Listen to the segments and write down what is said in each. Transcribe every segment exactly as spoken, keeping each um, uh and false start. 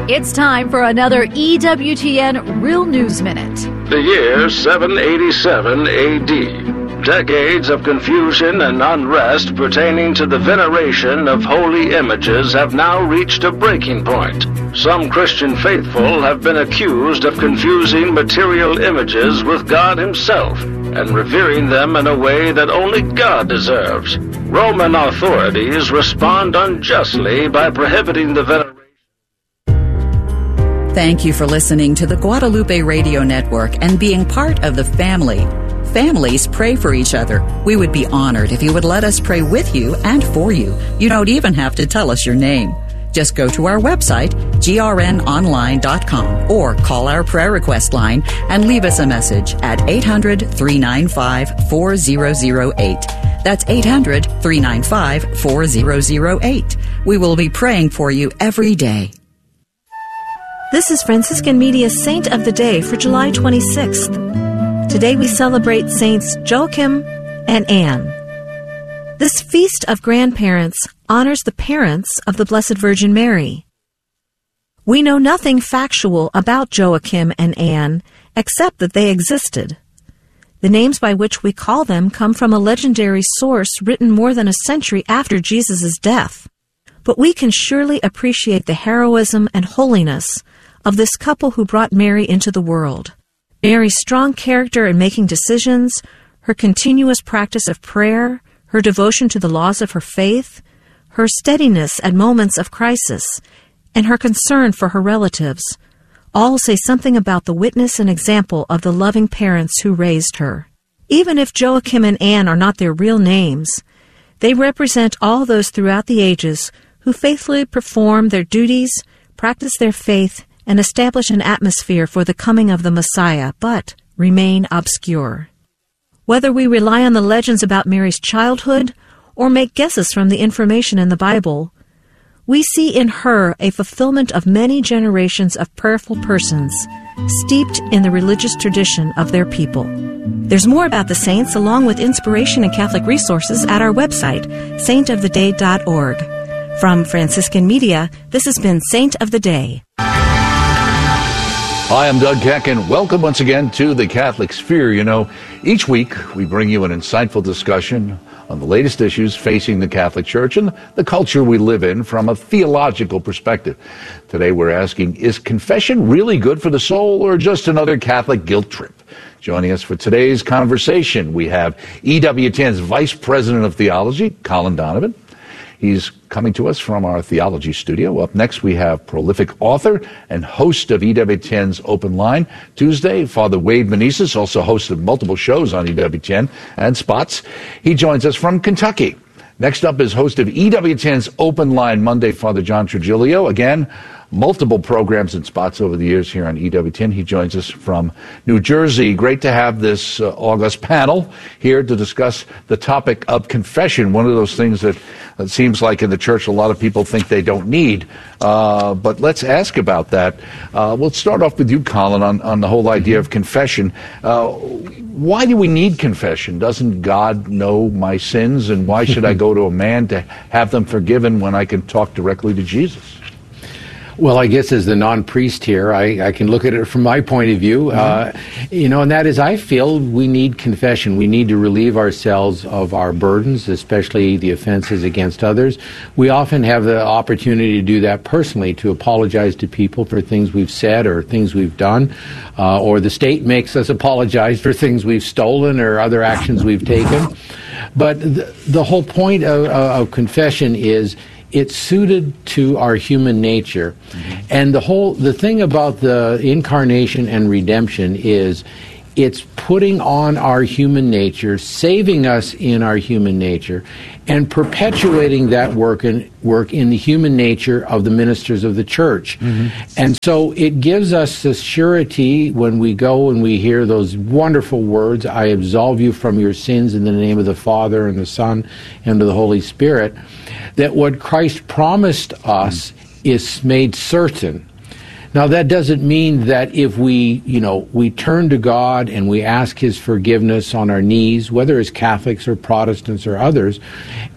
It's time for another E W T N Real News Minute. The year seven eighty-seven A D. Decades of confusion and unrest pertaining to the veneration of holy images have now reached a breaking point. Some Christian faithful have been accused of confusing material images with God Himself and revering them in a way that only God deserves. Roman authorities respond unjustly by prohibiting the veneration. Thank you for listening to the Guadalupe Radio Network and being part of the family. Families pray for each other. We would be honored if you would let us pray with you and for you. You don't even have to tell us your name. Just go to our website, G R N online dot com, or call our prayer request line and leave us a message at eight hundred, three nine five, four zero zero eight. That's eight hundred, three nine five, four zero zero eight. We will be praying for you every day. This is Franciscan Media's Saint of the Day for July twenty-sixth. Today we celebrate Saints Joachim and Anne. This feast of grandparents honors the parents of the Blessed Virgin Mary. We know nothing factual about Joachim and Anne except that they existed. The names by which we call them come from a legendary source written more than a century after Jesus' death. But we can surely appreciate the heroism and holiness of this couple who brought Mary into the world. Mary's strong character in making decisions, her continuous practice of prayer, her devotion to the laws of her faith, her steadiness at moments of crisis, and her concern for her relatives, all say something about the witness and example of the loving parents who raised her. Even if Joachim and Anne are not their real names, they represent all those throughout the ages who faithfully perform their duties, practice their faith, and establish an atmosphere for the coming of the Messiah, but remain obscure. Whether we rely on the legends about Mary's childhood or make guesses from the information in the Bible, we see in her a fulfillment of many generations of prayerful persons steeped in the religious tradition of their people. There's more about the saints along with inspiration and Catholic resources at our website, saint of the day dot org. From Franciscan Media, this has been Saint of the Day. Hi, I'm Doug Keck, and welcome once again to the Catholic Sphere. You know, each week we bring you an insightful discussion on the latest issues facing the Catholic Church and the culture we live in from a theological perspective. Today we're asking, is confession really good for the soul or just another Catholic guilt trip? Joining us for today's conversation, we have E W T N's Vice President of Theology, Colin Donovan. He's coming to us from our theology studio. Up next, we have prolific author and host of E W T N's Open Line Tuesday, Father Wade Meneses, also host of multiple shows on E W T N and Spots. He joins us from Kentucky. Next up is host of E W T N's Open Line Monday, Father John Trigilio. Again, multiple programs and spots over the years here on E W T N. He joins us from New Jersey. Great to have this uh, august panel here to discuss the topic of confession, one of those things that it seems like in the church a lot of people think they don't need. Uh, but let's ask about that. Uh, we'll start off with you, Colin, on, on the whole idea of confession. Uh, why do we need confession? Doesn't God know my sins? And why should I go to a man to have them forgiven when I can talk directly to Jesus? Well, I guess as the non-priest here, I, I can look at it from my point of view, mm-hmm. uh, you know, and that is I feel we need confession. We need to relieve ourselves of our burdens, especially the offenses against others. We often have the opportunity to do that personally, to apologize to people for things we've said or things we've done, uh, or the state makes us apologize for things we've stolen or other actions we've taken. But the, the whole point of, of confession is it's suited to our human nature. Mm-hmm. And the whole the thing about the incarnation and redemption is it's putting on our human nature, saving us in our human nature, and perpetuating that work in, work in the human nature of the ministers of the church. Mm-hmm. And so it gives us the surety when we go and we hear those wonderful words, I absolve you from your sins in the name of the Father and the Son and of the Holy Spirit, that what Christ promised us mm-hmm. is made certain. Now, that doesn't mean that if we, you know, we turn to God and we ask His forgiveness on our knees, whether as Catholics or Protestants or others,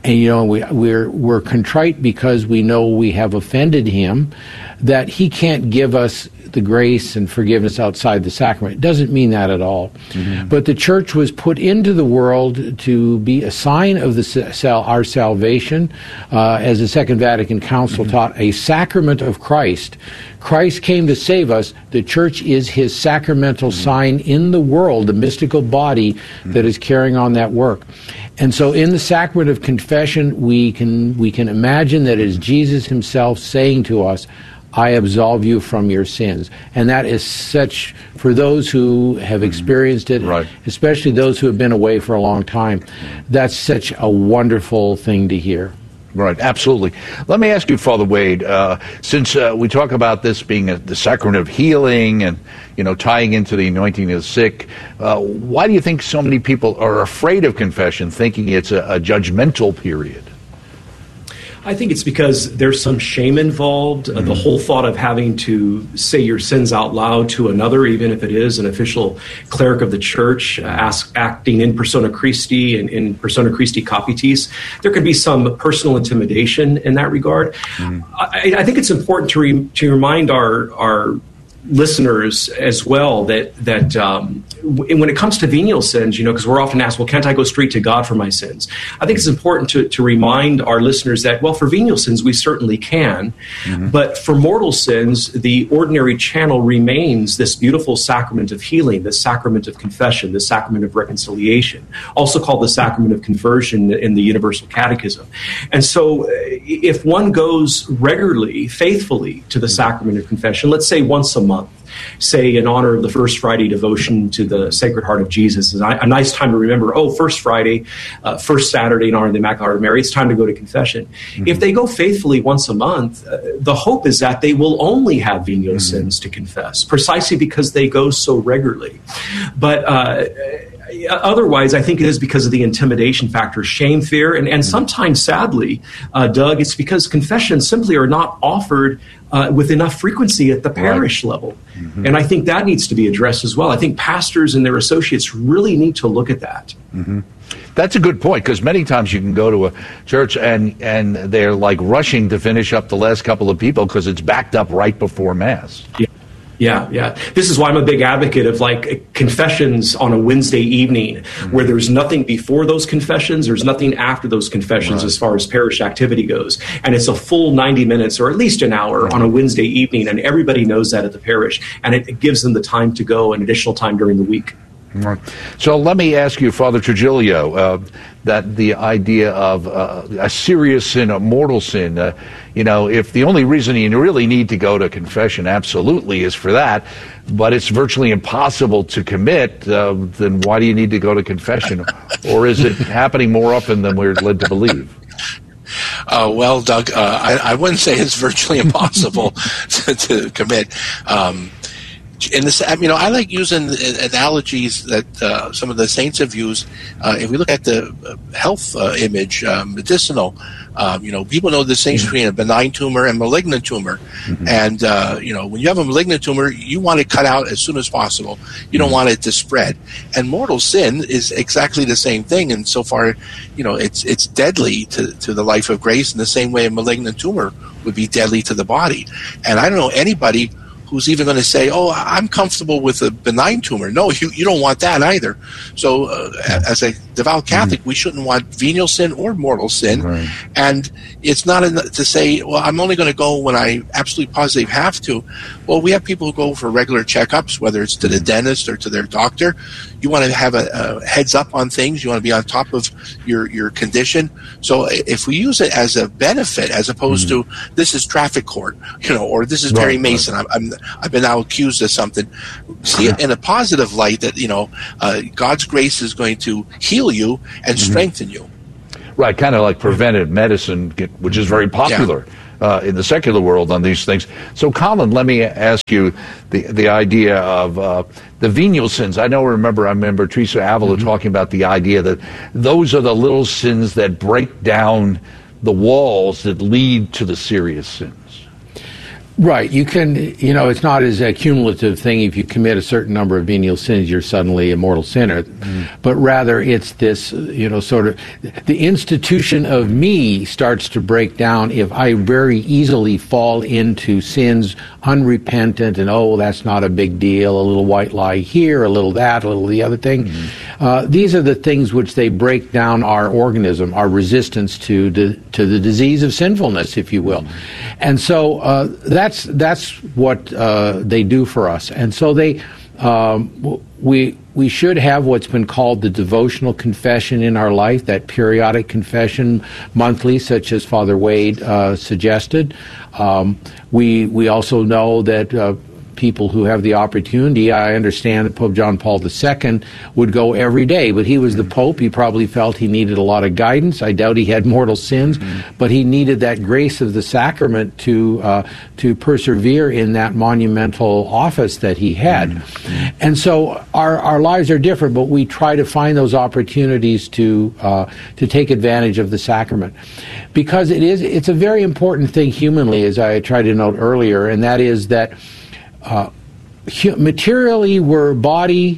and you know we, we're we're contrite because we know we have offended him, that he can't give us the grace and forgiveness outside the sacrament. It doesn't mean that at all. Mm-hmm. But the church was put into the world to be a sign of the sal- our salvation, uh, as the Second Vatican Council mm-hmm. taught, a sacrament of Christ. Christ came to save us. The church is his sacramental mm-hmm. sign in the world, the mystical body mm-hmm. that is carrying on that work. And so in the sacrament of confession, we can we can imagine that it is Jesus himself saying to us, I absolve you from your sins. And that is such, for those who have experienced it, right. especially those who have been away for a long time, that's such a wonderful thing to hear. Right, absolutely. Let me ask you, Father Wade, uh, since uh, we talk about this being a, the sacrament of healing and, you know, tying into the anointing of the sick, uh, why do you think so many people are afraid of confession, thinking it's a, a judgmental period? I think it's because there's some shame involved. Mm-hmm. Uh, the whole thought of having to say your sins out loud to another, even if it is an official cleric of the church, uh, ask, acting in persona Christi and in persona Christi capitis, there could be some personal intimidation in that regard. Mm-hmm. I, I think it's important to re, to remind our our listeners as well that that um, w- when it comes to venial sins, you know, because we're often asked, well, can't I go straight to God for my sins? I think it's important to, to remind our listeners that, well, for venial sins, we certainly can. Mm-hmm. But for mortal sins, the ordinary channel remains this beautiful sacrament of healing, the sacrament of confession, the sacrament of reconciliation, also called the sacrament of conversion in the Universal Catechism. And so if one goes regularly, faithfully to the sacrament of confession, let's say once a month, say in honor of the First Friday devotion to the Sacred Heart of Jesus, is a nice time to remember, oh, First Friday, uh, First Saturday in honor of the Immaculate Heart of Mary, it's time to go to confession. Mm-hmm. If they go faithfully once a month, uh, the hope is that they will only have venial mm-hmm. sins to confess, precisely because they go so regularly. But uh, otherwise, I think it is because of the intimidation factor, shame, fear, and, and sometimes, sadly, uh, Doug, it's because confessions simply are not offered Uh, with enough frequency at the parish right. level. Mm-hmm. And I think that needs to be addressed as well. I think pastors and their associates really need to look at that. Mm-hmm. That's a good point, because many times you can go to a church and, and they're like rushing to finish up the last couple of people because it's backed up right before Mass. Yeah. Yeah, yeah. This is why I'm a big advocate of like confessions on a Wednesday evening, mm-hmm. where there's nothing before those confessions, there's nothing after those confessions right. as far as parish activity goes. And it's a full ninety minutes or at least an hour right. on a Wednesday evening, and everybody knows that at the parish. And it, it gives them the time to go and additional time during the week. Right. So let me ask you, Father Trigilio, uh, that the idea of uh, a serious sin, a mortal sin, uh, you know, if the only reason you really need to go to confession absolutely is for that, but it's virtually impossible to commit, uh, then why do you need to go to confession? Or is it happening more often than we're led to believe? Uh, well, Doug, uh, I, I wouldn't say it's virtually impossible to, to commit. Um, In this, I mean, you know, I like using analogies that uh, some of the saints have used. Uh, if we look at the health uh, image, uh, medicinal, um, you know, people know the distinction between a benign tumor and malignant tumor. Mm-hmm. And, uh, you know, when you have a malignant tumor, you want it cut out as soon as possible. You don't want it to spread. And mortal sin is exactly the same thing. And so far, you know, it's it's deadly to, to the life of grace in the same way a malignant tumor would be deadly to the body. And I don't know anybody who's even going to say, oh, I'm comfortable with a benign tumor. No, you, you don't want that either. So uh, as a devout Catholic, mm-hmm. we shouldn't want venial sin or mortal sin. Right. And it's not enough to say, well, I'm only going to go when I absolutely positively have to. Well, we have people who go for regular checkups, whether it's to the dentist or to their doctor. You want to have a, a heads up on things. You want to be on top of your, your condition. So if we use it as a benefit, as opposed mm-hmm. to this is traffic court, you know, or this is Perry right, Mason, right. I'm, I'm I've been now accused of something. See it in a positive light that, you know, uh, God's grace is going to heal you and mm-hmm. strengthen you. Right, kind of like preventive medicine, which is very popular yeah. uh, in the secular world on these things. So, Colin, let me ask you the the idea of uh, the venial sins. I know, remember, I remember Teresa Avila mm-hmm. talking about the idea that those are the little sins that break down the walls that lead to the serious sins. Right. You can, you know, it's not as a cumulative thing. If you commit a certain number of venial sins, you're suddenly a mortal sinner. Mm. But rather, it's this, you know, sort of, the institution of me starts to break down if I very easily fall into sins unrepentant and, oh, that's not a big deal, a little white lie here, a little that, a little the other thing. Mm. Uh, these are the things which they break down our organism, our resistance to, to, to the disease of sinfulness, if you will. Mm. And so uh, that's that's what uh, they do for us. And so they um, we we should have what's been called the devotional confession in our life, that periodic confession monthly, such as Father Wade uh, suggested. Um, we we also know that uh, people who have the opportunity, I understand that Pope John Paul the Second would go every day, but he was the Pope. He probably felt he needed a lot of guidance. I doubt he had mortal sins, mm-hmm. but he needed that grace of the sacrament to uh, to persevere in that monumental office that he had. Mm-hmm. And so our our lives are different, but we try to find those opportunities to uh, to take advantage of the sacrament, because it is it's a very important thing humanly, as I tried to note earlier, and that is that Uh, materially, we're body,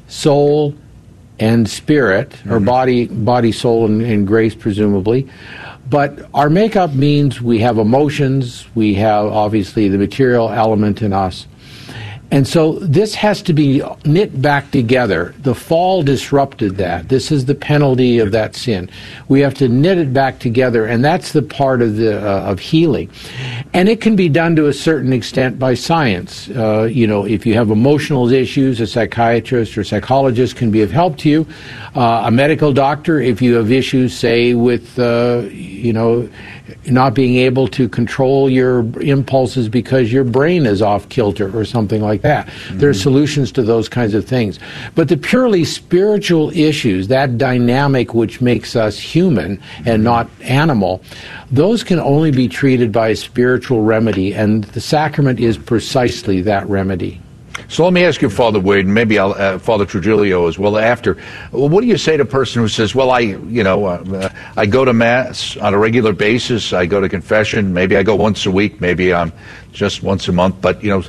soul, and spirit, mm-hmm. or body, body, soul, and, and grace, presumably. But our makeup means we have emotions, we have, obviously, the material element in us. And so this has to be knit back together. The fall disrupted that. This is the penalty of that sin. We have to knit it back together, and that's the part of the uh, of healing. And it can be done to a certain extent by science. Uh, you know, if you have emotional issues, a psychiatrist or psychologist can be of help to you. Uh, a medical doctor, if you have issues, say, with, uh, you know, not being able to control your impulses because your brain is off kilter or something like that. Mm-hmm. There are solutions to those kinds of things. But the purely spiritual issues, that dynamic which makes us human and not animal, those can only be treated by a spiritual remedy, and the sacrament is precisely that remedy. So let me ask you, Father Wade, and maybe I'll, uh, Father Trujillo as well after. Well, what do you say to a person who says, well, I, you know, uh, I go to Mass on a regular basis, I go to confession, maybe I go once a week, maybe I'm just once a month, but, you know,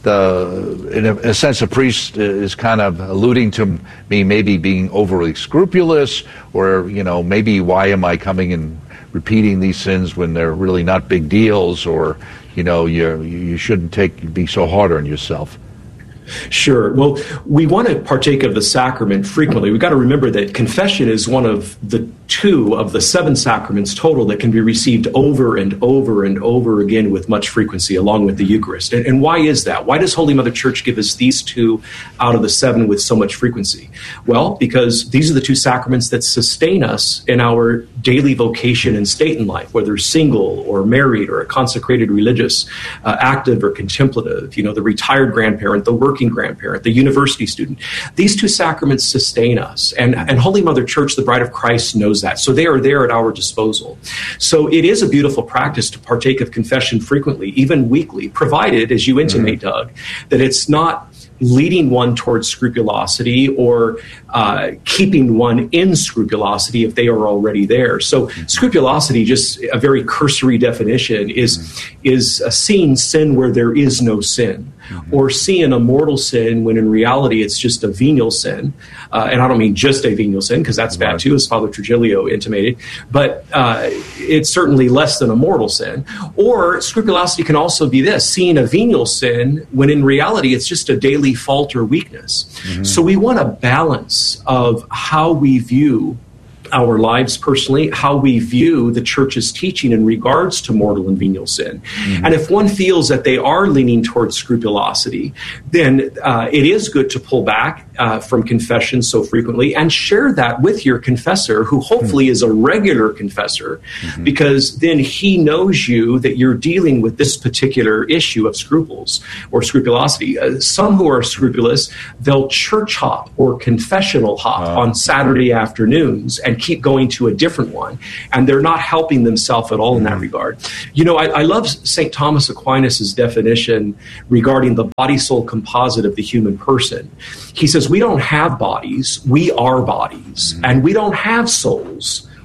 the in a, in a sense, the priest is kind of alluding to me maybe being overly scrupulous, or, you know, maybe why am I coming and repeating these sins when they're really not big deals, or, you know, you you shouldn't take be so hard on yourself. Sure. Well, we want to partake of the sacrament frequently. We've got to remember that confession is one of the two of the seven sacraments total that can be received over and over and over again with much frequency, along with the Eucharist. And, and why is that? Why does Holy Mother Church give us these two out of the seven with so much frequency? Well, because these are the two sacraments that sustain us in our daily vocation and state in life, whether single or married or a consecrated religious, uh, active or contemplative, you know, the retired grandparent, the working grandparent, the university student. These two sacraments sustain us. And, and Holy Mother Church, the Bride of Christ, knows that. So they are there at our disposal. So it is a beautiful practice to partake of confession frequently, even weekly, provided, as you intimate, mm-hmm. Doug, that it's not leading one towards scrupulosity or uh, keeping one in scrupulosity if they are already there. So scrupulosity, just a very cursory definition, is mm-hmm. is a seeing sin where there is no sin, mm-hmm. or seeing a mortal sin when in reality it's just a venial sin. Uh, and I don't mean just a venial sin, because that's right. bad too, as Father Trujillo intimated, but uh, it's certainly less than a mortal sin. Or scrupulosity can also be this, seeing a venial sin when in reality it's just a daily fault or weakness. Mm-hmm. So we want a balance of how we view our lives personally, how we view the Church's teaching in regards to mortal and venial sin. Mm-hmm. And if one feels that they are leaning towards scrupulosity, then uh, it is good to pull back uh, from confession so frequently and share that with your confessor, who hopefully mm-hmm. is a regular confessor, mm-hmm. because then he knows you that you're dealing with this particular issue of scruples or scrupulosity. Uh, some who are scrupulous, they'll church hop or confessional hop uh, on Saturday afternoons and keep going to a different one, and they're not helping themselves at all in that regard. You know, I, I love Saint Thomas Aquinas' definition regarding the body-soul composite of the human person. He says, we don't have bodies, we are bodies, and we don't have souls,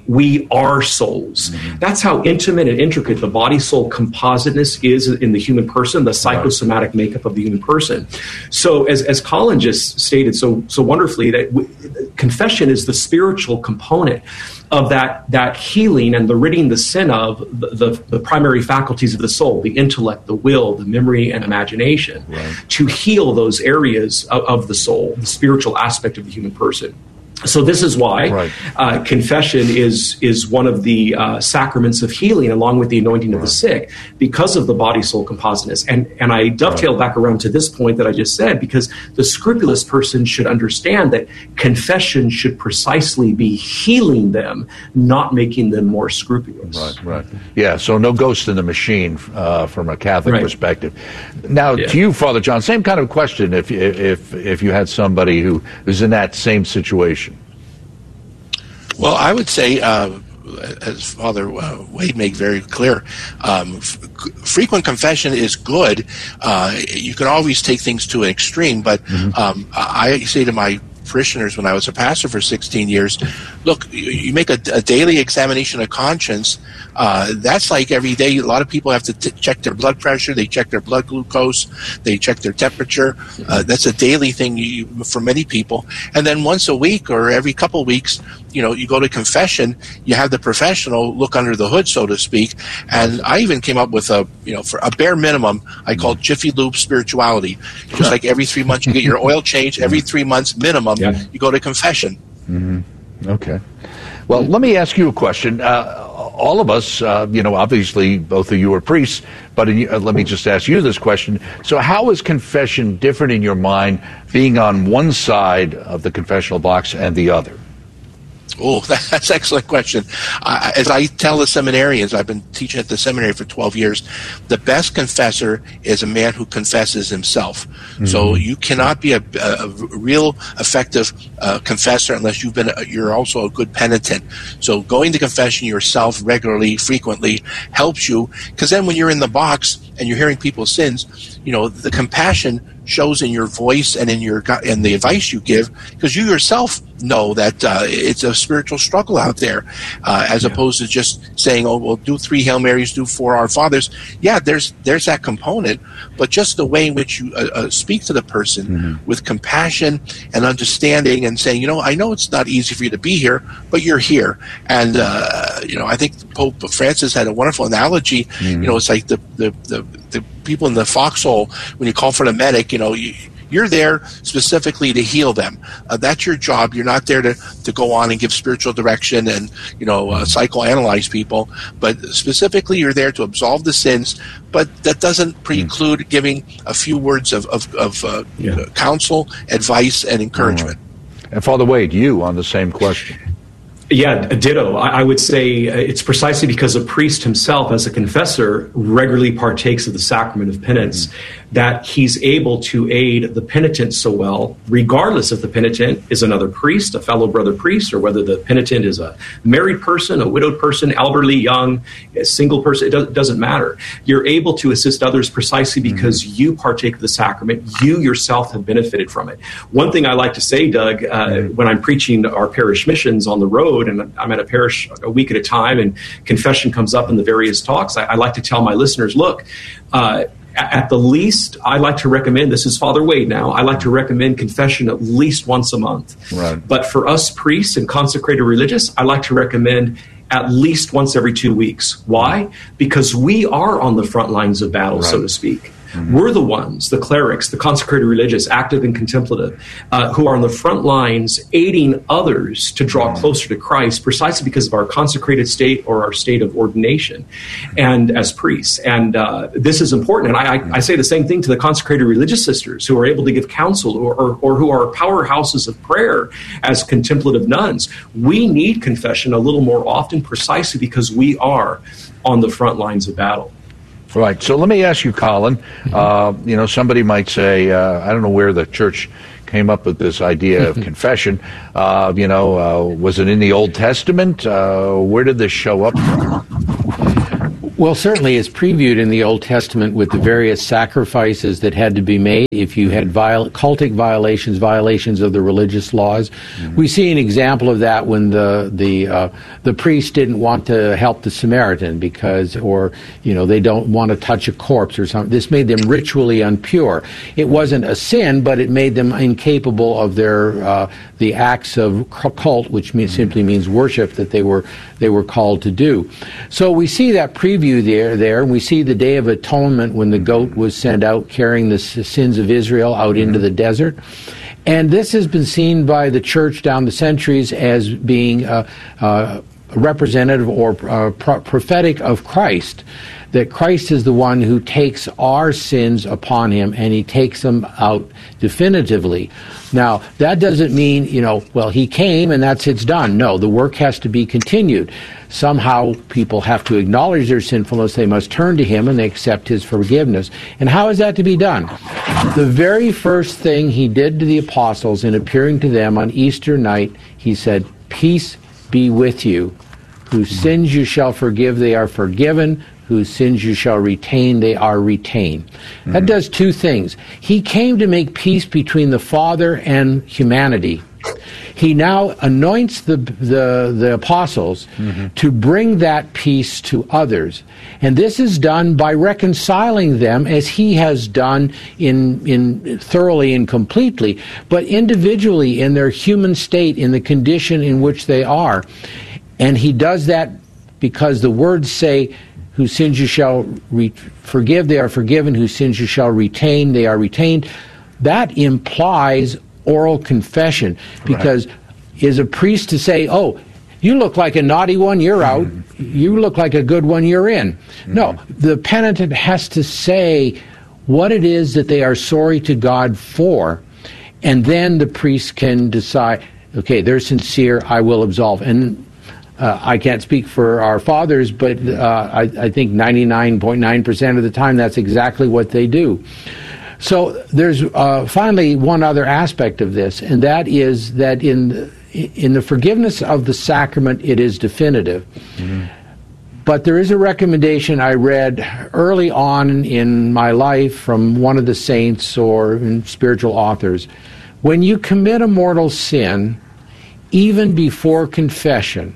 we are souls. Mm-hmm. That's how intimate and intricate the body-soul compositeness is in the human person, the psychosomatic right. makeup of the human person. So as, as Colin just stated so so wonderfully, that w- confession is the spiritual component of that that healing and the ridding the sin of the, the, the primary faculties of the soul, the intellect, the will, the memory, and imagination, right. to heal those areas of, of the soul, the spiritual aspect of the human person. So this is why right. uh, confession is is one of the uh, sacraments of healing, along with the anointing right. of the sick, because of the body-soul compositeness. And and I dovetail right. back around to this point that I just said, because the scrupulous person should understand that confession should precisely be healing them, not making them more scrupulous. Right, right. Yeah, so no ghost in the machine uh, from a Catholic right. perspective. Now, yeah. to you, Father John, same kind of question if if if you had somebody who is in that same situation. Well, I would say, uh, as Father uh, Wade made very clear, um, f- frequent confession is good. Uh, you can always take things to an extreme, but mm-hmm. um, I say to my parishioners when I was a pastor for sixteen years, look, you, you make a, a daily examination of conscience. Uh, that's like every day. A lot of people have to t- check their blood pressure. They check their blood glucose. They check their temperature. Uh, that's a daily thing you, for many people. And then once a week or every couple of weeks, you know, you go to confession. You have the professional look under the hood, so to speak. And I even came up with a, you know, for a bare minimum, I call Jiffy Lube spirituality. Just like every three months you get your oil changed. Every three months minimum, yeah. you go to confession. Mm-hmm. Okay. Well, let me ask you a question. Uh, all of us, uh, you know, obviously both of you are priests, but in, uh, let me just ask you this question. So how is confession different in your mind, being on one side of the confessional box and the other? Oh, that's an excellent question. Uh, as I tell the seminarians, I've been teaching at the seminary for twelve years, the best confessor is a man who confesses himself. Mm-hmm. So you cannot be a, a real effective uh, confessor unless you've been, a, you're also a good penitent. So going to confession yourself regularly, frequently, helps you, because then when you're in the box and you're hearing people's sins, you know, the compassion shows in your voice and in your and the advice you give, because you yourself know that uh, it's a spiritual struggle out there, uh, as yeah. opposed to just saying, "Oh, well, do three Hail Marys, do four Our Fathers." Yeah, there's there's that component, but just the way in which you uh, uh, speak to the person mm-hmm. with compassion and understanding, and saying, "You know, I know it's not easy for you to be here, but you're here." And uh, you know, I think Pope Francis had a wonderful analogy. Mm-hmm. You know, it's like the the the, the people in the foxhole when you call for the medic. You know, you, you're there specifically to heal them. Uh, that's your job. You're not there to, to go on and give spiritual direction and, you know, uh, psychoanalyze people. But specifically, you're there to absolve the sins. But that doesn't preclude mm. giving a few words of, of, of uh, yeah. counsel, advice, and encouragement. Right. And Father Wade, you on the same question. Yeah, ditto. I would say it's precisely because a priest himself, as a confessor, regularly partakes of the sacrament of penance, mm-hmm. that he's able to aid the penitent so well, regardless if the penitent is another priest, a fellow brother priest, or whether the penitent is a married person, a widowed person, elderly, young, a single person. It doesn't matter. You're able to assist others precisely because mm-hmm. you partake of the sacrament. You yourself have benefited from it. One thing I like to say, Doug, uh, mm-hmm. when I'm preaching our parish missions on the road, and I'm at a parish a week at a time, and confession comes up in the various talks, I, I like to tell my listeners, look, uh, at the least, I like to recommend, this is Father Wade now, I like to recommend confession at least once a month. Right. But for us priests and consecrated religious, I like to recommend at least once every two weeks. Why? Because we are on the front lines of battle, right. so to speak. Mm-hmm. We're the ones, the clerics, the consecrated religious, active and contemplative, uh, who are on the front lines aiding others to draw mm-hmm. closer to Christ precisely because of our consecrated state or our state of ordination and as priests. And uh, this is important. And I, I, I say the same thing to the consecrated religious sisters who are able to give counsel or, or, or who are powerhouses of prayer as contemplative nuns. We need confession a little more often precisely because we are on the front lines of battle. Right. So let me ask you, Colin. Uh, you know, somebody might say, uh, I don't know where the church came up with this idea of confession. Uh, you know, uh, was it in the Old Testament? Uh, where did this show up from? Well, certainly it's previewed in the Old Testament with the various sacrifices that had to be made if you had viol- cultic violations, violations of the religious laws. Mm-hmm. We see an example of that when the the uh, the priest didn't want to help the Samaritan because, or you know, they don't want to touch a corpse or something. This made them ritually impure. It wasn't a sin, but it made them incapable of their uh, the acts of cult, which means, simply means worship that they were they were called to do. So we see that preview there, there, and we see the Day of Atonement when the goat was sent out carrying the sins of Israel out into the desert. And this has been seen by the church down the centuries as being uh, uh, representative or uh, pro- prophetic of Christ, that Christ is the one who takes our sins upon him and he takes them out definitively. Now, that doesn't mean, you know, well, he came and that's it's done. No, the work has to be continued. Somehow people have to acknowledge their sinfulness, they must turn to him and they accept his forgiveness. And how is that to be done? The very first thing he did to the apostles in appearing to them on Easter night, he said, "Peace be with you. Whose sins you shall forgive, they are forgiven. Whose sins you shall retain, they are retained." Mm-hmm. That does two things. He came to make peace between the Father and humanity. He now anoints the the, the apostles mm-hmm. to bring that peace to others. And this is done by reconciling them as he has done in in thoroughly and completely, but individually in their human state, in the condition in which they are. And he does that because the words say, "Whose sins you shall re- forgive, they are forgiven. Whose sins you shall retain, they are retained." That implies oral confession, because right. is a priest to say, "Oh, you look like a naughty one, you're out. Mm-hmm. You look like a good one, you're in." Mm-hmm. No, the penitent has to say what it is that they are sorry to God for, and then the priest can decide, okay, they're sincere, I will absolve. And Uh, I can't speak for our fathers, but uh, I, I think ninety-nine point nine percent of the time that's exactly what they do. So there's uh, finally one other aspect of this, and that is that in in the forgiveness of the sacrament, it is definitive. Mm-hmm. But there is a recommendation I read early on in my life from one of the saints or spiritual authors. When you commit a mortal sin, even before confession,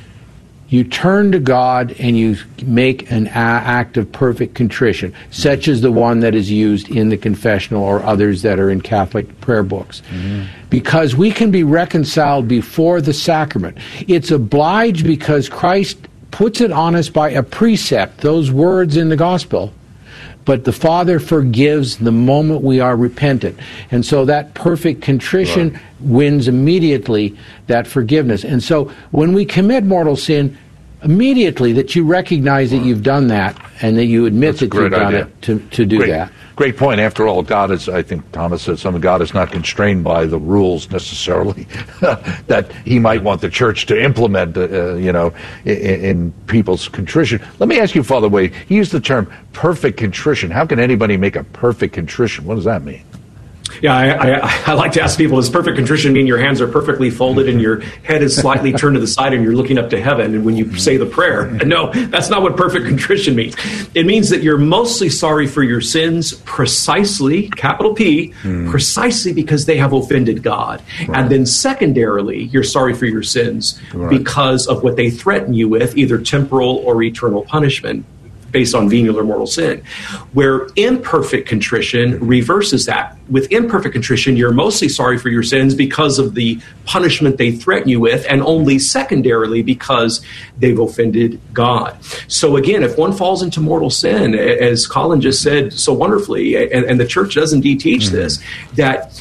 you turn to God and you make an a- act of perfect contrition, such as the one that is used in the confessional or others that are in Catholic prayer books. Mm-hmm. Because we can be reconciled before the sacrament. It's obliged because Christ puts it on us by a precept, those words in the gospel. But the Father forgives the moment we are repentant. And so that perfect contrition right. wins immediately that forgiveness. And so when we commit mortal sin, immediately that you recognize that you've done that and that you admit That's that you've done idea. it to, to do great, that. Great point. After all, God is, I think Thomas said something, God is not constrained by the rules necessarily that he might want the church to implement, uh, you know, in, in people's contrition. Let me ask you, Father Wade, he used the term perfect contrition. How can anybody make a perfect contrition? What does that mean? Yeah, I, I, I like to ask people, does perfect contrition mean your hands are perfectly folded and your head is slightly turned to the side and you're looking up to heaven and when you say the prayer? No, that's not what perfect contrition means. It means that you're mostly sorry for your sins precisely, capital P, mm. precisely because they have offended God. Right. And then secondarily, you're sorry for your sins right. because of what they threaten you with, either temporal or eternal punishment, based on venial or mortal sin, where imperfect contrition reverses that. With imperfect contrition, you're mostly sorry for your sins because of the punishment they threaten you with, and only secondarily because they've offended God. So again, if one falls into mortal sin, as Colin just said so wonderfully, and, and the church does indeed teach mm-hmm. this, that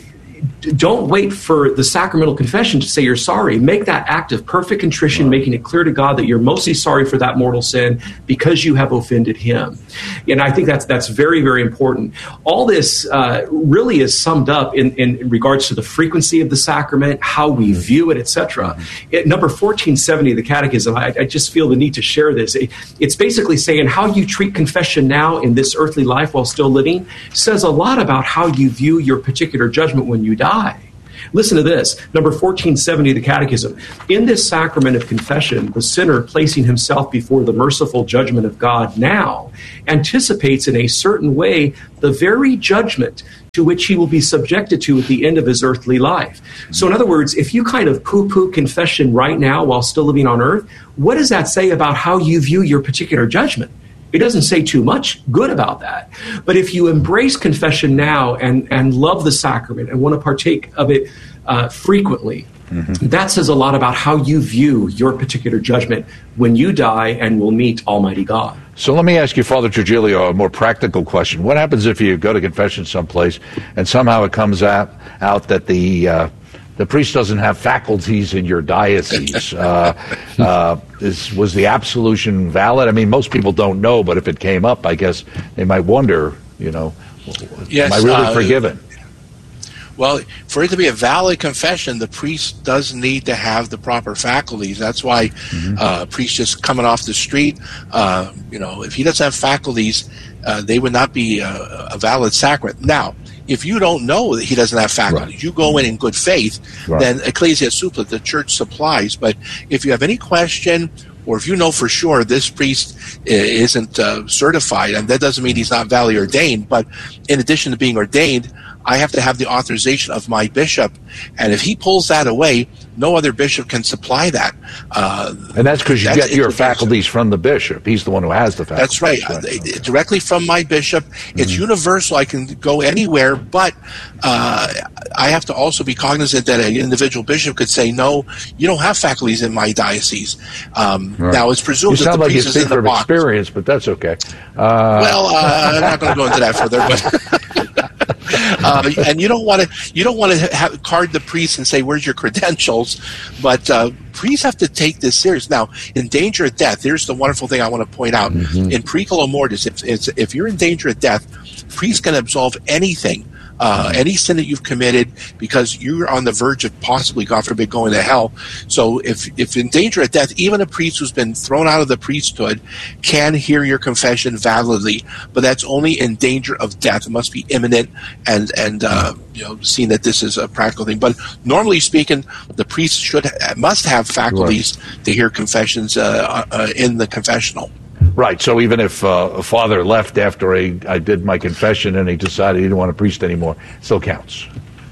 don't wait for the sacramental confession to say you're sorry. Make that act of perfect contrition, making it clear to God that you're mostly sorry for that mortal sin because you have offended him. And I think that's that's very, very important. All this uh, really is summed up in, in regards to the frequency of the sacrament, how we view it, et cetera. At number fourteen seventy of the Catechism, I, I just feel the need to share this. It, it's basically saying how you treat confession now in this earthly life while still living says a lot about how you view your particular judgment when you die. Listen to this, number fourteen seventy of the Catechism. In this sacrament of confession, the sinner placing himself before the merciful judgment of God now anticipates in a certain way the very judgment to which he will be subjected to at the end of his earthly life. So in other words, if you kind of poo-poo confession right now while still living on earth, what does that say about how you view your particular judgment? It doesn't say too much good about that. But if you embrace confession now and, and love the sacrament and want to partake of it uh, frequently, mm-hmm. that says a lot about how you view your particular judgment when you die and will meet Almighty God. So let me ask you, Father Trigilio, a more practical question. What happens if you go to confession someplace and somehow it comes out, out that the uh, the priest doesn't have faculties in your diocese? Uh, uh, is, was the absolution valid? I mean, most people don't know, but if it came up, I guess they might wonder, you know, yes, am I really uh, forgiven? Well, for it to be a valid confession, the priest does need to have the proper faculties. That's why mm-hmm. uh, a priest just coming off the street, uh, you know, if he doesn't have faculties, uh, they would not be a, a valid sacrament. Now, if you don't know that he doesn't have faculties, right. you go in in good faith, right. then Ecclesia Supplet, the church supplies. But if you have any question, or if you know for sure this priest isn't uh, certified, and that doesn't mean he's not validly ordained, but in addition to being ordained, I have to have the authorization of my bishop, and if he pulls that away, no other bishop can supply that. Uh, and that's because you that's get your faculties from the bishop. He's the one who has the faculties. That's right. right. Uh, directly from my bishop. It's mm-hmm. universal. I can go anywhere, but uh, I have to also be cognizant that an individual bishop could say, no, you don't have faculties in my diocese. Um, right. Now, it's presumed you that the like priest is in the box. Experience, but that's okay. Uh, well, uh, I'm not going to go into that further, but... Uh, and you don't want to you don't want to have, card the priest and say, where's your credentials? But uh, priests have to take this serious. Now, in danger of death, here's the wonderful thing I want to point out. Mm-hmm. In periculo mortis, if, if you're in danger of death, priests can absolve anything. Uh, any sin that you've committed, because you're on the verge of possibly, God forbid, going to hell. So if if in danger of death, even a priest who's been thrown out of the priesthood can hear your confession validly, but that's only in danger of death. It must be imminent and, and uh, you know, seeing that this is a practical thing. But normally speaking, the priest should must have faculties right. to hear confessions uh, uh, in the confessional. Right. So even if uh, a father left after I, I did my confession and he decided he didn't want to priest anymore, it still counts.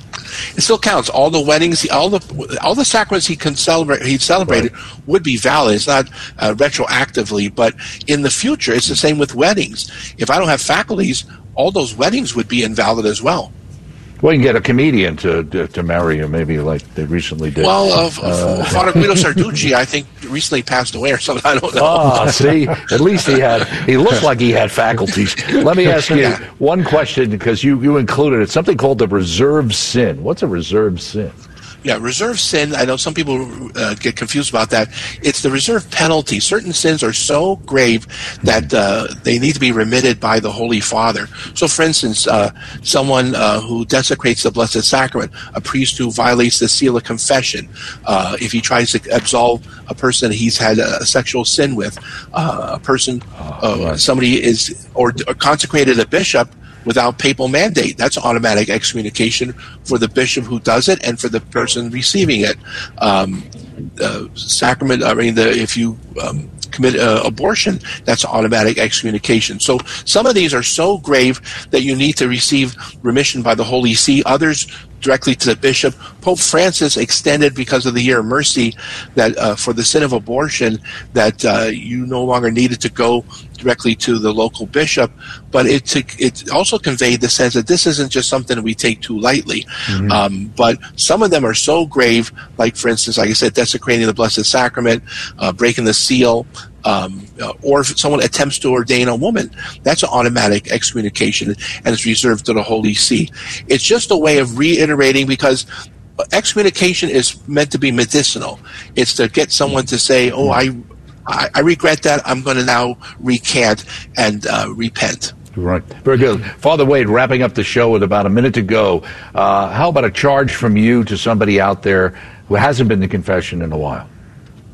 It still counts. All the weddings, all the all the sacraments he can celebrate, he celebrated right. would be valid. It's not uh, retroactively, but in the future, it's the same with weddings. If I don't have faculties, all those weddings would be invalid as well. Well, you can get a comedian to to, to marry you, maybe like they recently did. Well, uh, uh, Father Guido Sarducci, I think, recently passed away or something. I don't know. Ah, see, at least he had. He looked like he had faculties. Let me ask you yeah. one question, because you you included it. Something called the reserved sin. What's a reserved sin? Yeah, reserved sin, I know some people uh, get confused about that. It's the reserved penalty. Certain sins are so grave that uh, they need to be remitted by the Holy Father. So, for instance, uh, someone uh, who desecrates the Blessed Sacrament, a priest who violates the seal of confession, uh, if he tries to absolve a person he's had a sexual sin with, uh, a person, uh, right. somebody is, or, or consecrated a bishop, without papal mandate. That's automatic excommunication for the bishop who does it and for the person receiving it. Um, uh, sacrament, I mean, the, if you um, commit uh, abortion, that's automatic excommunication. So some of these are so grave that you need to receive remission by the Holy See. Others directly to the bishop. Pope Francis extended, because of the year of mercy, that uh, for the sin of abortion, that uh, you no longer needed to go directly to the local bishop, but it to, it also conveyed the sense that this isn't just something that we take too lightly. Mm-hmm. Um, but some of them are so grave, like, for instance, like I said, desecrating the Blessed Sacrament, uh, breaking the seal, Um, uh, or if someone attempts to ordain a woman, that's an automatic excommunication, and it's reserved to the Holy See. It's just a way of reiterating, because excommunication is meant to be medicinal. It's to get someone to say, oh, I, I, I regret that. I'm going to now recant and uh, repent. Right. Very good. Father Wade, wrapping up the show with about a minute to go. Uh, how about a charge from you to somebody out there who hasn't been to confession in a while?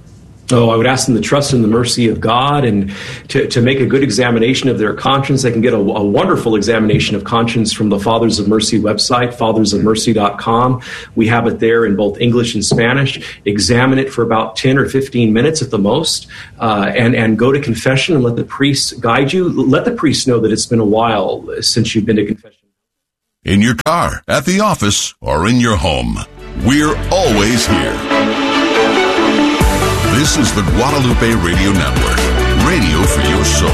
Oh, I would ask them to trust in the mercy of God and to, to make a good examination of their conscience. They can get a, a wonderful examination of conscience from the Fathers of Mercy website, fathers of mercy dot com. We have it there in both English and Spanish. Examine it for about ten or fifteen minutes at the most, uh, and, and go to confession and let the priest guide you. Let the priest know that it's been a while since you've been to confession. In your car, at the office, or in your home, we're always here. This is the Guadalupe Radio Network, radio for your soul.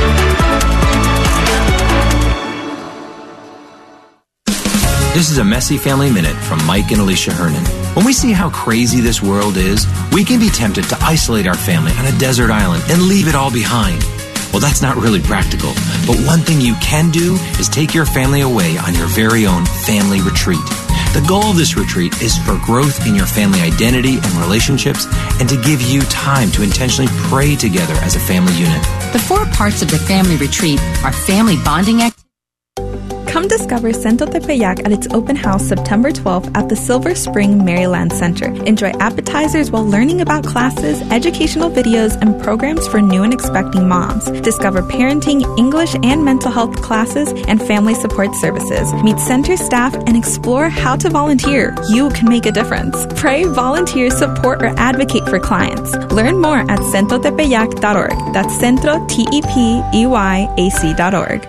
This is a Messy Family Minute from Mike and Alicia Hernan. When we see how crazy this world is, we can be tempted to isolate our family on a desert island and leave it all behind. Well, that's not really practical, but one thing you can do is take your family away on your very own family retreat. The goal of this retreat is for growth in your family identity and relationships, and to give you time to intentionally pray together as a family unit. The four parts of the family retreat are family bonding activities. Come discover Centro Tepeyac at its open house September twelfth at the Silver Spring Maryland Center. Enjoy appetizers while learning about classes, educational videos, and programs for new and expecting moms. Discover parenting, English, and mental health classes and family support services. Meet center staff and explore how to volunteer. You can make a difference. Pray, volunteer, support, or advocate for clients. Learn more at centro tepeyac dot org. That's centro, T E P E Y A C dot org.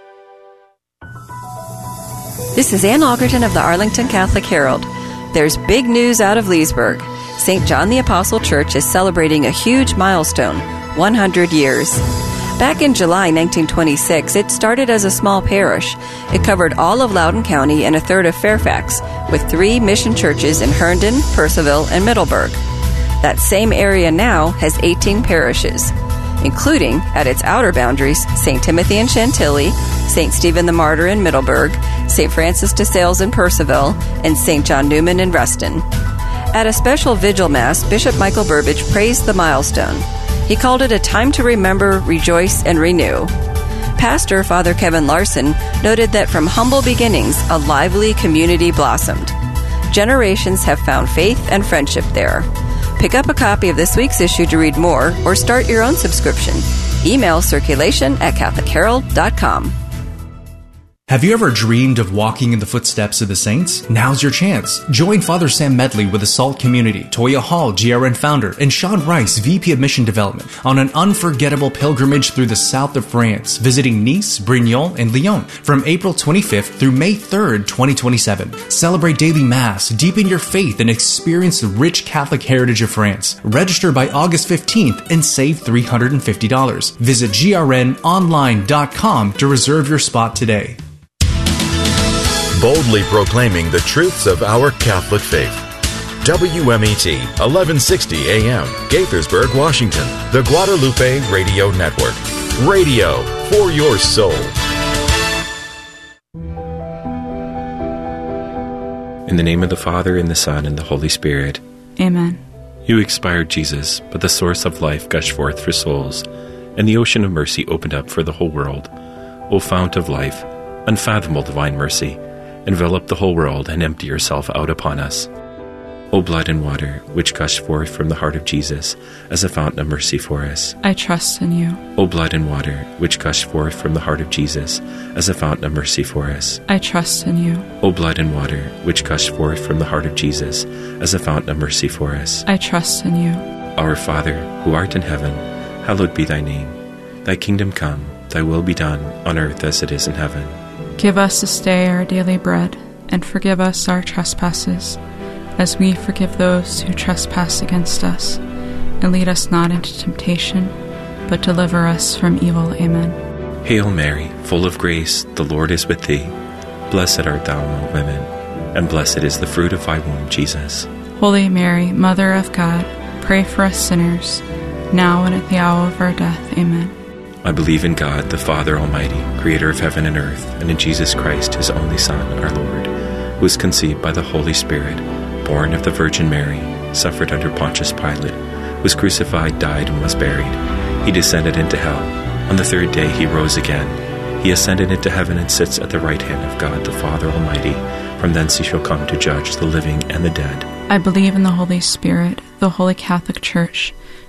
This is Ann Algerton of the Arlington Catholic Herald. There's big news out of Leesburg. Saint John the Apostle Church is celebrating a huge milestone, one hundred years. Back in July nineteen twenty-six, it started as a small parish. It covered all of Loudoun County and a third of Fairfax, with three mission churches in Herndon, Purcellville, and Middleburg. That same area now has eighteen parishes, including, at its outer boundaries, Saint Timothy in Chantilly, Saint Stephen the Martyr in Middleburg, Saint Francis de Sales in Purcellville, and Saint John Newman in Reston. At a special vigil mass, Bishop Michael Burbidge praised the milestone. He called it a time to remember, rejoice, and renew. Pastor Father Kevin Larson noted that from humble beginnings, a lively community blossomed. Generations have found faith and friendship there. Pick up a copy of this week's issue to read more, or start your own subscription. Email circulation at catholic herald dot com. Have you ever dreamed of walking in the footsteps of the saints? Now's your chance. Join Father Sam Medley with the SALT community, Toya Hall, G R N founder, and Sean Rice, V P of Mission Development, on an unforgettable pilgrimage through the south of France, visiting Nice, Brignoles, and Lyon from April twenty-fifth through May third, twenty twenty-seven. Celebrate daily Mass, deepen your faith, and experience the rich Catholic heritage of France. Register by August fifteenth and save three hundred fifty dollars. Visit G R N online dot com to reserve your spot today. Boldly proclaiming the truths of our Catholic faith. W M E T, eleven sixty A M, Gaithersburg, Washington. The Guadalupe Radio Network. Radio for your soul. In the name of the Father, and the Son, and the Holy Spirit. Amen. You expired, Jesus, but the source of life gushed forth for souls, and the ocean of mercy opened up for the whole world. O fount of life, unfathomable divine mercy, envelop the whole world and empty yourself out upon us. O blood and water, which gushed forth from the heart of Jesus as a fountain of mercy for us. I trust in you. O blood and water, which gushed forth from the heart of Jesus as a fountain of mercy for us. I trust in you. O blood and water, which gushed forth from the heart of Jesus as a fountain of mercy for us. I trust in you. Our Father, who art in heaven, hallowed be thy name. Thy kingdom come, thy will be done, on earth as it is in heaven. Give us this day our daily bread, and forgive us our trespasses, as we forgive those who trespass against us. And lead us not into temptation, but deliver us from evil. Amen. Hail Mary, full of grace, the Lord is with thee. Blessed art thou among women, and blessed is the fruit of thy womb, Jesus. Holy Mary, Mother of God, pray for us sinners, now and at the hour of our death. Amen. I believe in God, the Father Almighty, creator of heaven and earth, and in Jesus Christ, his only Son, our Lord, who was conceived by the Holy Spirit, born of the Virgin Mary, suffered under Pontius Pilate, was crucified, died, and was buried. He descended into hell. On the third day he rose again. He ascended into heaven and sits at the right hand of God, the Father Almighty. From thence he shall come to judge the living and the dead. I believe in the Holy Spirit, the Holy Catholic Church,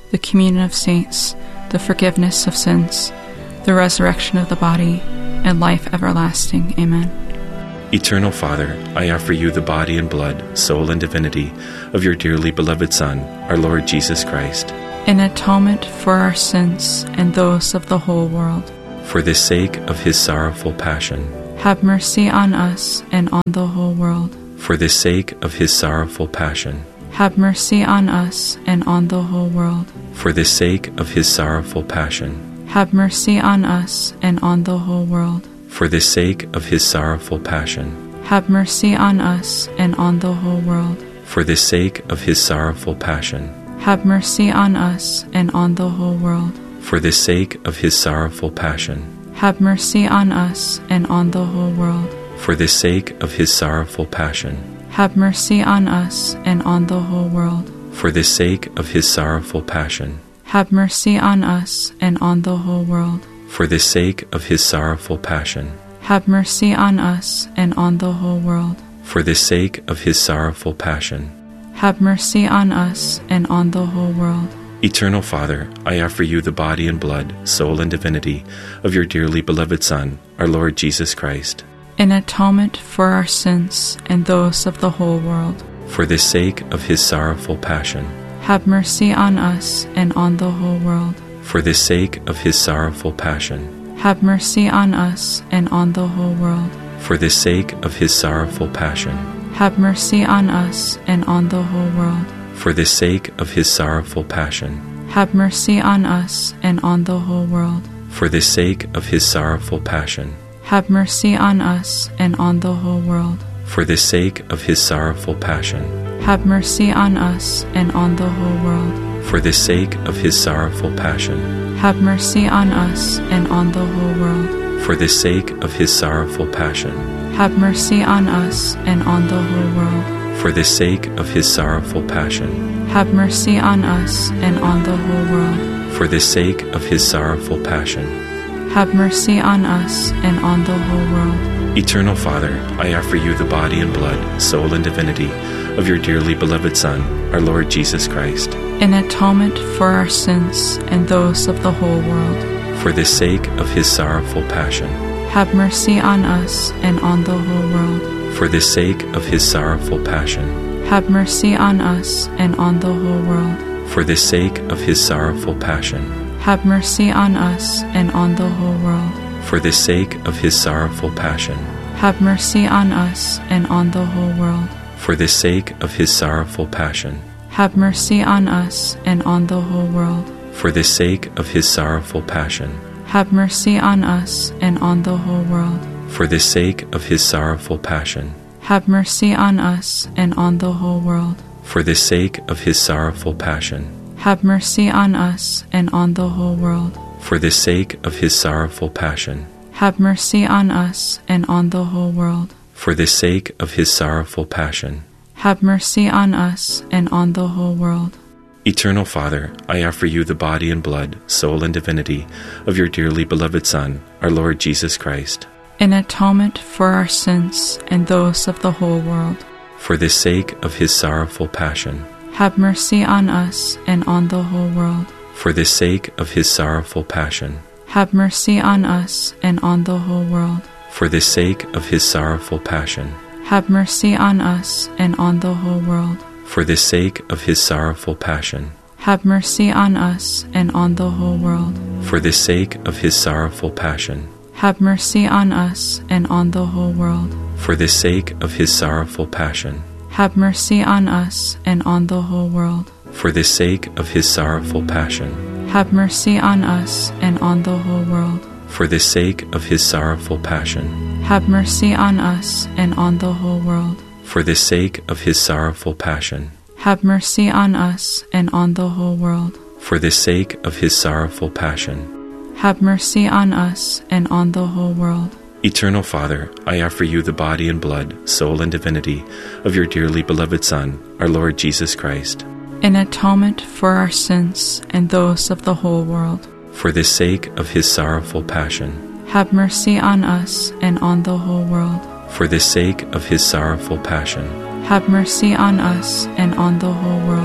the communion of saints, the forgiveness of sins, the resurrection of the body, and life everlasting. Amen. Eternal Father, I offer you the body and blood, soul and divinity of your dearly beloved Son, our Lord Jesus Christ, in atonement for our sins and those of the whole world. For the sake of his sorrowful passion, have mercy on us and on the whole world. For the sake of his sorrowful passion, have mercy on us and on the whole world. For the sake of his sorrowful passion, have mercy on us and on the whole world. For the sake of his sorrowful passion, have mercy on us and on the whole world. For the sake of his sorrowful passion, have mercy on us and on the whole world. For the sake of his sorrowful passion, have mercy on us and on the whole world. For the sake of his sorrowful passion, have mercy on us and on the whole world. For the sake of his sorrowful passion, have mercy on us and on the whole world. For the sake of his sorrowful passion, have mercy on us and on the whole world. For the sake of his sorrowful passion, have mercy on us and on the whole world. Eternal Father, I offer you the body and blood, soul and divinity of your dearly beloved Son, our Lord Jesus Christ, in atonement for our sins and those of the whole world. For the sake of his sorrowful passion, have mercy on us and on the whole world. For the sake of his sorrowful passion, have mercy on us and on the whole world. For the sake of his sorrowful passion, have mercy on us and on the whole world. For the sake of his sorrowful passion, have mercy on us and on the whole world. For the sake of his sorrowful passion, have mercy on us and on the whole world. For the sake of his sorrowful passion, have mercy on us and on the whole world. For the sake of his sorrowful passion, have mercy on us and on the whole world. For the sake of his sorrowful passion, have mercy on us and on the whole world. For the sake of his sorrowful passion, have mercy on us and on the whole world. For the sake of his sorrowful passion, have mercy on us and on the whole world. Eternal Father, I offer you the body and blood, soul and divinity of your dearly beloved Son, our Lord Jesus Christ, in atonement for our sins and those of the whole world. For the sake of his sorrowful passion, have mercy on us and on the whole world. For the sake of his sorrowful passion, have mercy on us and on the whole world. For the sake of his sorrowful passion, have mercy on us and on the whole world. For the sake of his sorrowful passion, have mercy on us and on the whole world. For the sake of his sorrowful passion, have mercy on us and on the whole world. For the sake of his sorrowful passion, have mercy on us and on the whole world. For the sake of his sorrowful passion, have mercy on us and on the whole world. For the sake of his sorrowful passion, have mercy on us and on the whole world. For the sake of his sorrowful passion, have mercy on us and on the whole world. For the sake of his sorrowful passion, have mercy on us and on the whole world. Eternal Father, I offer you the body and blood, soul and divinity of your dearly beloved Son, our Lord Jesus Christ, in atonement for our sins and those of the whole world. For the sake of his sorrowful passion, have mercy on us and on the whole world. For the sake of his sorrowful passion, have mercy on us and on the whole world. For the sake of his sorrowful passion, have mercy on us and on the whole world. For the sake of his sorrowful passion, have mercy on us and on the whole world. For the sake of his sorrowful passion, have mercy on us and on the whole world. For the sake of his sorrowful passion, have mercy on us and on the whole world. For the sake of his sorrowful passion, have mercy on us and on the whole world. For the sake of his sorrowful passion, have mercy on us and on the whole world. For the sake of his sorrowful passion, have mercy on us and on the whole world. For the sake of his sorrowful passion, have mercy on us and on the whole world. Eternal Father, I offer you the body and blood, soul and divinity of your dearly beloved Son, our Lord Jesus Christ, in atonement for our sins and those of the whole world. For the sake of his sorrowful passion, have mercy on us and on the whole world. For the sake of his sorrowful passion, have mercy on us and on the whole world.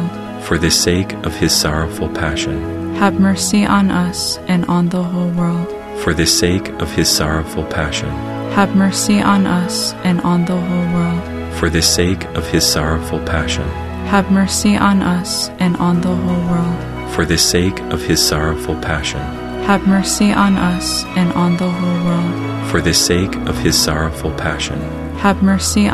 For the sake of his sorrowful passion. Have mercy on us and on the whole world. For the sake of his sorrowful passion. Have mercy on us and on the whole world. For the sake of his sorrowful passion. Have mercy on us and on the whole world. For the sake of his sorrowful passion. Have mercy on us and on the whole world. For the sake of his sorrowful passion. Have mercy